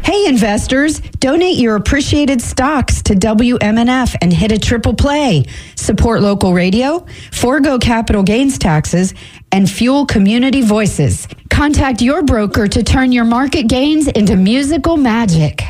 Hey investors, donate your appreciated stocks to WMNF and hit a triple play. Support local radio, forego capital gains taxes, and fuel community voices. Contact your broker to turn your market gains into musical magic.